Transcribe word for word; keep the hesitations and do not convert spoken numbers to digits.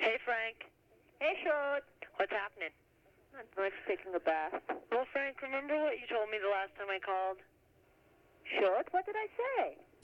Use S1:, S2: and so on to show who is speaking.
S1: Hey, Frank.
S2: Hey, Short.
S1: What's happening?
S2: Not much, taking a bath.
S1: Well, Frank, remember what you told me the last time I called?
S2: Short, what did I say?